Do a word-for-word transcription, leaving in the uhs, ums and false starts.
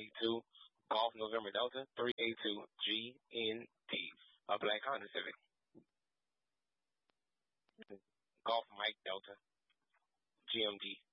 eight two Golf November Delta three eight two G N D. A black Honda Civic. Golf Mike Delta G M D.